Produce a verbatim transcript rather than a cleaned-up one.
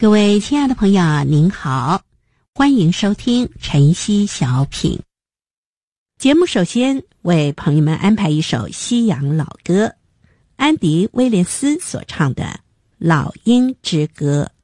各位亲爱的朋友，您好，欢迎收听晨曦小品。节目首先为朋友们安排一首西洋老歌，安迪·威廉斯所唱的《老鹰之歌》。